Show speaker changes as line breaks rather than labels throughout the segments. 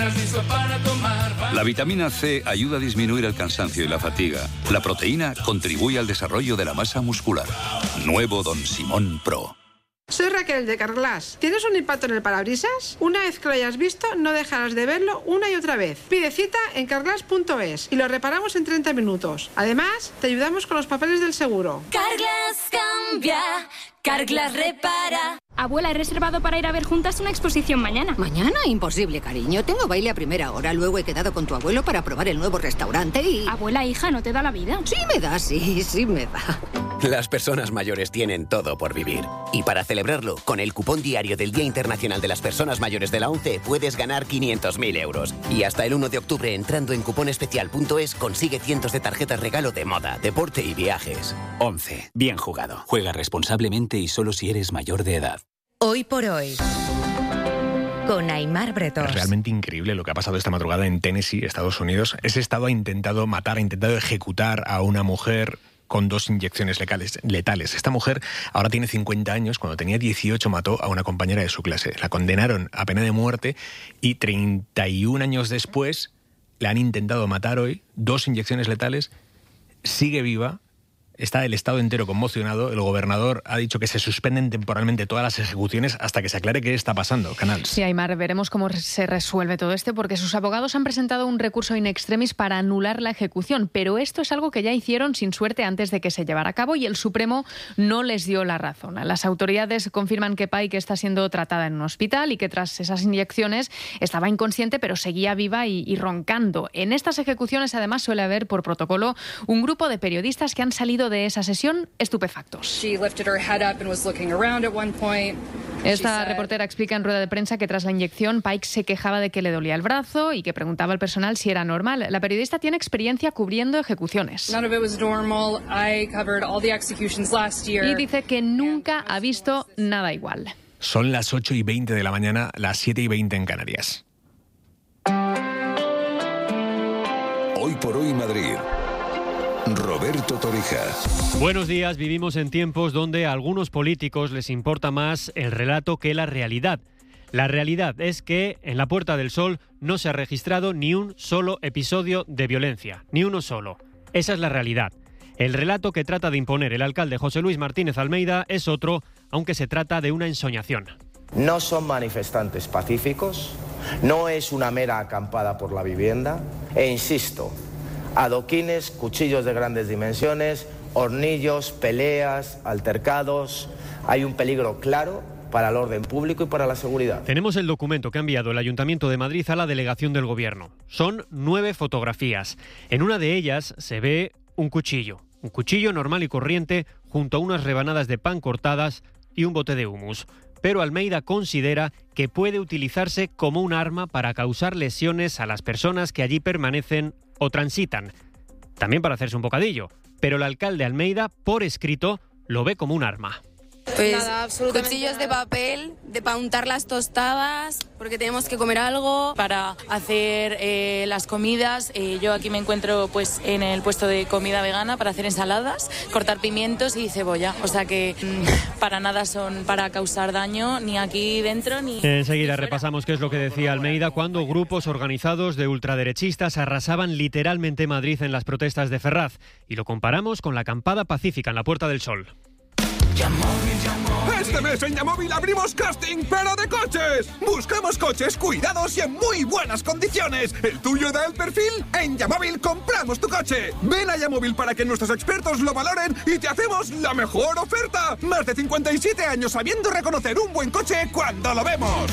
La vitamina C ayuda a disminuir el cansancio y la fatiga. La proteína contribuye al desarrollo de la masa muscular. Nuevo Don Simón Pro.
Soy Raquel de Carglass. ¿Tienes un impacto en el parabrisas? Una vez que lo hayas visto, no dejarás de verlo una y otra vez. Pide cita en carglass.es y lo reparamos en 30 minutos. Además, te ayudamos con los papeles del seguro.
Carglass cambia, Carglass repara.
Abuela, he reservado para ir a ver juntas una exposición mañana.
¿Mañana? Imposible, cariño. Tengo baile a primera hora. Luego he quedado con tu abuelo para probar el nuevo restaurante y...
Abuela, hija, ¿no te da la vida?
Sí me da, sí me da.
Las personas mayores tienen todo por vivir. Y para celebrarlo, con el cupón diario del Día Internacional de las Personas Mayores de la ONCE puedes ganar 500.000 euros. Y hasta el 1 de octubre, entrando en cuponespecial.es, consigue cientos de tarjetas regalo de moda, deporte y viajes.
ONCE. Bien jugado. Juega responsablemente y solo si eres mayor de edad.
Hoy por hoy, con Aimar Bretós.
Es realmente increíble lo que ha pasado esta madrugada en Tennessee, Estados Unidos. Ese estado ha intentado matar, ha intentado ejecutar a una mujer con 2 inyecciones letales. Esta mujer ahora tiene 50 años. Cuando tenía 18 mató a una compañera de su clase. La condenaron a pena de muerte y 31 años después la han intentado matar hoy. 2 inyecciones letales. Sigue viva. Está el Estado entero conmocionado. El gobernador ha dicho que se suspenden temporalmente todas las ejecuciones hasta que se aclare qué está pasando. Canals.
Sí, Aimar, veremos cómo se resuelve todo esto, porque sus abogados han presentado un recurso in extremis para anular la ejecución, pero esto es algo que ya hicieron sin suerte antes de que se llevara a cabo y el Supremo no les dio la razón. Las autoridades confirman que Pike está siendo tratada en un hospital y que tras esas inyecciones estaba inconsciente, pero seguía viva y roncando. En estas ejecuciones, además, suele haber por protocolo un grupo de periodistas que han salido de esa sesión estupefactos. Esta reportera explica en rueda de prensa que tras la inyección Pike se quejaba de que le dolía el brazo y que preguntaba al personal si era normal. La periodista tiene experiencia cubriendo ejecuciones. Y dice que nunca ha visto nada igual.
Son las 8:20 de la mañana, las 7:20 en Canarias.
Hoy por hoy Madrid. Roberto Torija.
Buenos días. Vivimos en tiempos donde a algunos políticos les importa más el relato que la realidad. La realidad es que en la Puerta del Sol no se ha registrado ni un solo episodio de violencia, ni uno solo. Esa es la realidad. El relato que trata de imponer el alcalde José Luis Martínez Almeida es otro, aunque se trata de una ensoñación.
No son manifestantes pacíficos, no es una mera acampada por la vivienda, e insisto, adoquines, cuchillos de grandes dimensiones, hornillos, peleas, altercados. Hay un peligro claro para el orden público y para la seguridad.
Tenemos el documento que ha enviado el Ayuntamiento de Madrid a la delegación del Gobierno. Son 9 fotografías. En una de ellas se ve un cuchillo normal y corriente junto a unas rebanadas de pan cortadas y un bote de hummus. Pero Almeida considera que puede utilizarse como un arma para causar lesiones a las personas que allí permanecen o transitan, también para hacerse un bocadillo, pero el alcalde Almeida, por escrito, lo ve como un arma.
Pues nada, cuchillos de papel, para untar las tostadas, porque tenemos que comer algo, para hacer las comidas. Yo aquí me encuentro pues en el puesto de comida vegana para hacer ensaladas, cortar pimientos y cebolla. O sea que para nada son para causar daño, ni aquí dentro ni...
Enseguida repasamos qué es lo que decía Almeida cuando grupos organizados de ultraderechistas arrasaban literalmente Madrid en las protestas de Ferraz. Y lo comparamos con la acampada pacífica en la Puerta del Sol.
Este mes en Yamóvil abrimos casting, pero de coches. Buscamos coches cuidados y en muy buenas condiciones. ¿El tuyo da el perfil? En Yamóvil compramos tu coche. Ven a Yamóvil para que nuestros expertos lo valoren y te hacemos la mejor oferta. Más de 57 años sabiendo reconocer un buen coche cuando lo vemos.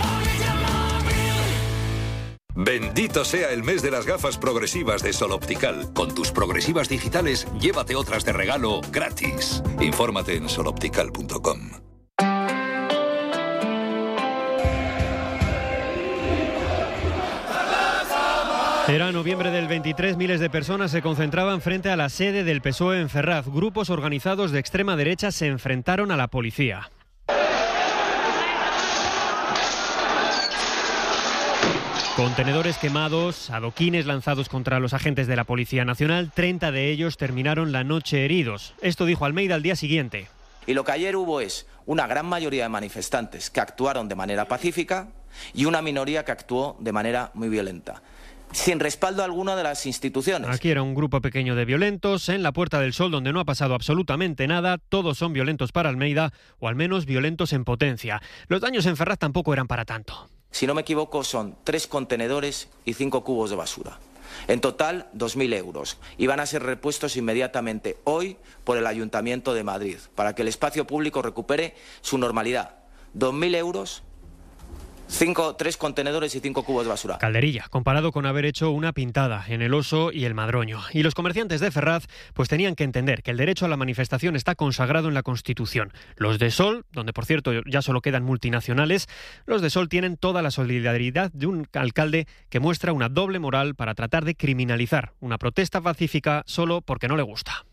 Bendito sea el mes de las gafas progresivas de Sol Optical. Con tus progresivas digitales, llévate otras de regalo gratis. Infórmate en soloptical.com.
Era noviembre del 23, miles de personas se concentraban frente a la sede del PSOE en Ferraz. Grupos organizados de extrema derecha se enfrentaron a la policía. Contenedores quemados, adoquines lanzados contra los agentes de la Policía Nacional, 30 de ellos terminaron la noche heridos. Esto dijo Almeida al día siguiente.
Y lo que ayer hubo es una gran mayoría de manifestantes que actuaron de manera pacífica y una minoría que actuó de manera muy violenta, sin respaldo alguno de las instituciones.
Aquí era un grupo pequeño de violentos en la Puerta del Sol, donde no ha pasado absolutamente nada. Todos son violentos para Almeida, o al menos violentos en potencia. Los daños en Ferraz tampoco eran para tanto.
Si no me equivoco, son 3 contenedores y 5 cubos de basura. En total, 2.000 euros. Y van a ser repuestos inmediatamente hoy por el Ayuntamiento de Madrid, para que el espacio público recupere su normalidad. 2.000 euros... 3 contenedores y 5 cubos de basura.
Calderilla, comparado con haber hecho una pintada en el Oso y el Madroño. Y los comerciantes de Ferraz pues tenían que entender que el derecho a la manifestación está consagrado en la Constitución. Los de Sol, donde por cierto ya solo quedan multinacionales, los de Sol tienen toda la solidaridad de un alcalde que muestra una doble moral para tratar de criminalizar una protesta pacífica solo porque no le gusta.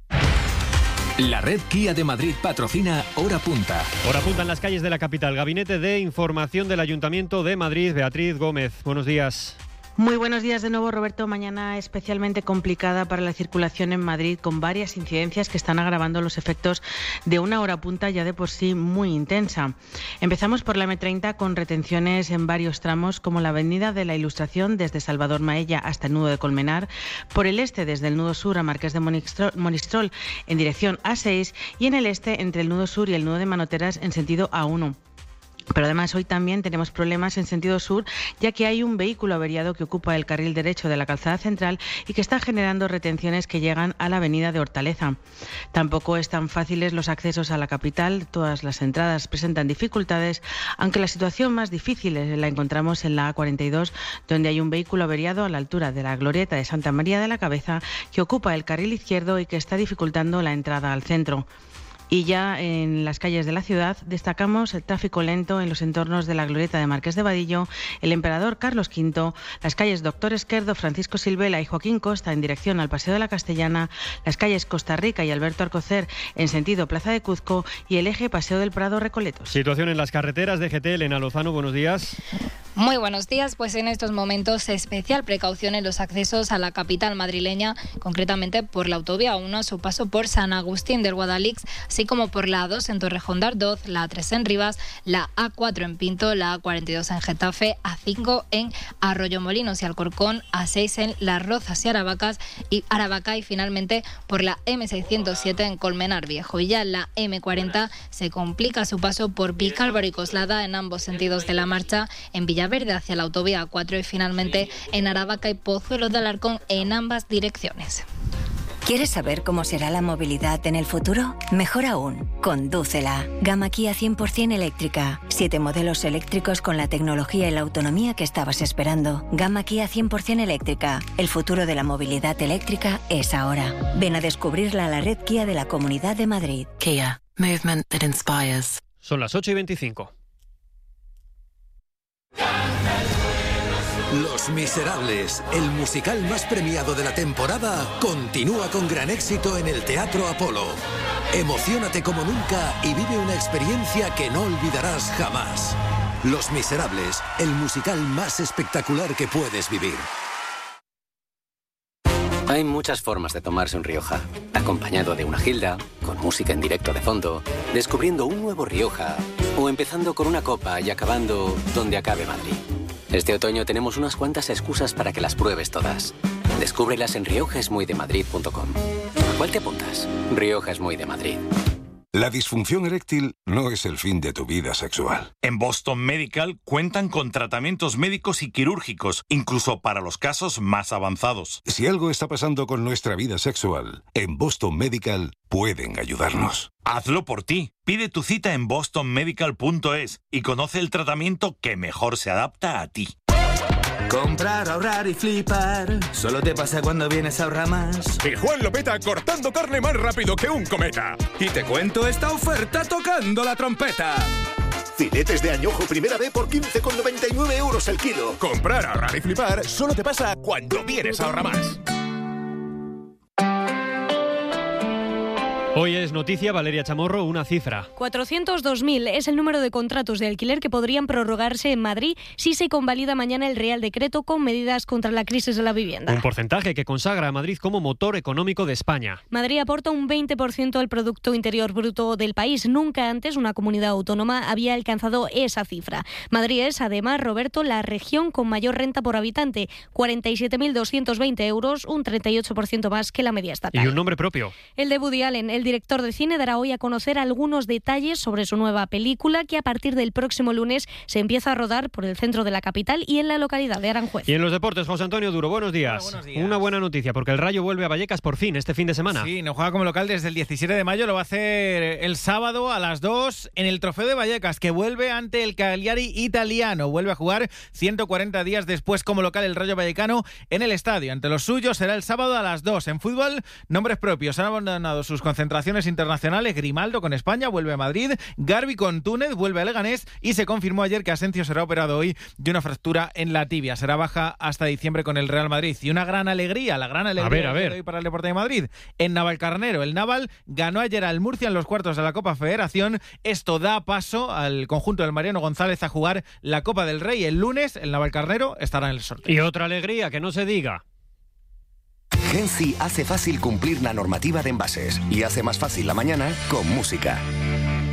La red Kia de Madrid patrocina Hora Punta.
Hora Punta en las calles de la capital. Gabinete de Información del Ayuntamiento de Madrid. Beatriz Gómez, buenos días.
Muy buenos días de nuevo, Roberto. Mañana especialmente complicada para la circulación en Madrid, con varias incidencias que están agravando los efectos de una hora punta ya de por sí muy intensa. Empezamos por la M30 con retenciones en varios tramos, como la Avenida de la Ilustración desde Salvador Maella hasta el nudo de Colmenar, por el este desde el nudo sur a Marqués de Monistrol en dirección A6 y en el este entre el nudo sur y el nudo de Manoteras en sentido A1. Pero además hoy también tenemos problemas en sentido sur, ya que hay un vehículo averiado que ocupa el carril derecho de la calzada central y que está generando retenciones que llegan a la avenida de Hortaleza. Tampoco están fáciles los accesos a la capital, todas las entradas presentan dificultades, aunque la situación más difícil la encontramos en la A42, donde hay un vehículo averiado a la altura de la glorieta de Santa María de la Cabeza que ocupa el carril izquierdo y que está dificultando la entrada al centro. Y ya en las calles de la ciudad destacamos el tráfico lento en los entornos de la glorieta de Marqués de Vadillo, el Emperador Carlos V, las calles Doctor Esquerdo, Francisco Silvela y Joaquín Costa en dirección al Paseo de la Castellana, las calles Costa Rica y Alberto Alcocer en sentido Plaza de Cuzco y el eje Paseo del Prado Recoletos.
Situación en las carreteras de GT. Elena Lozano, buenos días.
Muy buenos días, pues en estos momentos especial precaución en los accesos a la capital madrileña, concretamente por la autovía 1 a su paso por San Agustín del Guadalix, así como por la A2 en Torrejón de Ardoz, la A3 en Rivas, la A4 en Pinto, la A42 en Getafe, A5 en Arroyomolinos y Alcorcón, A6 en Las Rozas y Aravaca y finalmente por la M607 en Colmenar Viejo. Y ya la M40 se complica su paso por Vicálvaro y Coslada en ambos sentidos de la marcha, en Villaverde hacia la autovía A4 y finalmente en Aravaca y Pozuelo de Alarcón en ambas direcciones.
¿Quieres saber cómo será la movilidad en el futuro? Mejor aún, condúcela. Gama Kia 100% eléctrica. 7 modelos eléctricos con la tecnología y la autonomía que estabas esperando. Gama Kia 100% eléctrica. El futuro de la movilidad eléctrica es ahora. Ven a descubrirla a la red Kia de la Comunidad de Madrid.
Kia. Movement that inspires.
Son las 8:25.
Los Miserables, el musical más premiado de la temporada, continúa con gran éxito en el Teatro Apolo. Emociónate como nunca y vive una experiencia que no olvidarás jamás. Los Miserables, el musical más espectacular que puedes vivir.
Hay muchas formas de tomarse un Rioja. Acompañado de una gilda, con música en directo de fondo, descubriendo un nuevo Rioja, o empezando con una copa y acabando donde acabe Madrid. Este otoño tenemos unas cuantas excusas para que las pruebes todas. Descúbrelas en riojaesmuydemadrid.com. ¿A cuál te apuntas? Rioja es muy de Madrid.
La disfunción eréctil no es el fin de tu vida sexual.
En Boston Medical cuentan con tratamientos médicos y quirúrgicos, incluso para los casos más avanzados.
Si algo está pasando con nuestra vida sexual, en Boston Medical pueden ayudarnos.
Hazlo por ti. Pide tu cita en bostonmedical.es y conoce el tratamiento que mejor se adapta a ti.
Comprar, ahorrar y flipar. Solo te pasa cuando vienes a Ahorra Más.
Y Juan lo peta cortando carne más rápido que un cometa.
Y te cuento esta oferta tocando la trompeta.
Filetes de añojo primera B por 15,99 euros el kilo.
Comprar, ahorrar y flipar solo te pasa cuando vienes a Ahorra Más.
Hoy es noticia, Valeria Chamorro, una cifra.
402.000 es el número de contratos de alquiler que podrían prorrogarse en Madrid si se convalida mañana el Real Decreto con medidas contra la crisis de la vivienda.
Un porcentaje que consagra a Madrid como motor económico de España.
Madrid aporta un 20% al Producto Interior Bruto del país. Nunca antes una comunidad autónoma había alcanzado esa cifra. Madrid es, además, Roberto, la región con mayor renta por habitante, 47.220 euros, un 38% más que la media estatal.
Y un nombre propio.
El de Woody Allen, el director de cine, dará hoy a conocer algunos detalles sobre su nueva película que a partir del próximo lunes se empieza a rodar por el centro de la capital y en la localidad de Aranjuez.
Y en los deportes, José Antonio Duro, buenos días.
Hola, buenos días.
Una buena noticia, porque el Rayo vuelve a Vallecas por fin este fin de semana.
Sí, no juega como local desde el 17 de mayo, lo va a hacer el sábado a las 2 en el Trofeo de Vallecas, que vuelve ante el Cagliari italiano. Vuelve a jugar 140 días después como local el Rayo Vallecano en el estadio. Ante los suyos será el sábado a las 2. En fútbol, nombres propios. Han abandonado sus concentraciones internacionales. Grimaldo con España vuelve a Madrid, Garbi con Túnez vuelve a Leganés y se confirmó ayer que Asencio será operado hoy de una fractura en la tibia. Será baja hasta diciembre con el Real Madrid. Y una gran alegría, la gran alegría de hoy para el Deportivo de Madrid. En Navalcarnero, el Naval ganó ayer al Murcia en los cuartos de la Copa Federación. Esto da paso al conjunto del Mariano González a jugar la Copa del Rey. El lunes el Navalcarnero estará en el sorteo.
Y otra alegría, que no se diga.
Genci hace fácil cumplir la normativa de envases y hace más fácil la mañana con música.